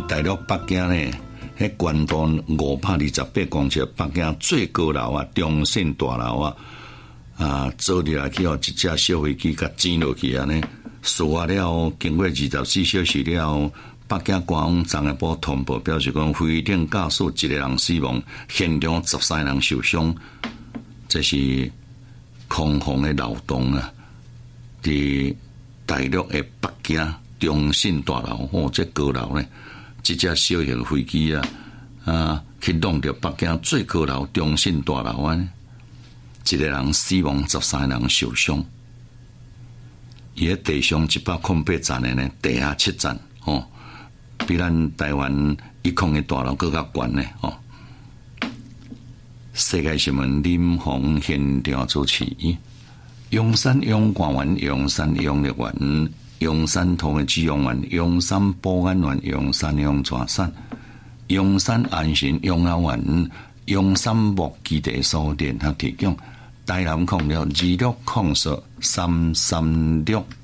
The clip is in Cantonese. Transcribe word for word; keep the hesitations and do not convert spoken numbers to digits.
大陆北京呢，迄关渡五百二十八公尺北京最高楼啊，中信大楼啊，啊，做入来去哦，一架小飞机甲挤落去啊呢，输啊了，经过二十四小时了，北京官方综合部通报表示讲，飞艇驾驶一个人死亡，现场十三人受伤，这是空防的漏洞啊！伫大陆的北京中信大楼，哦，这高楼呢，一架小型飞机啊，啊，去弄到北京最高楼中信大楼啊，一个人死亡，十三人受伤。伊个地上一百零八层的呢，地下七层，哦，比咱台湾一空的大楼更较悬呢，哦。世界新闻林鸿现场主持。阳山阳光园、阳山阳乐园、阳山同的志阳园、阳山保安园、阳山阳泉山、阳山安心养老院、阳山木基地所联合提供。台南控了二六控说三三六。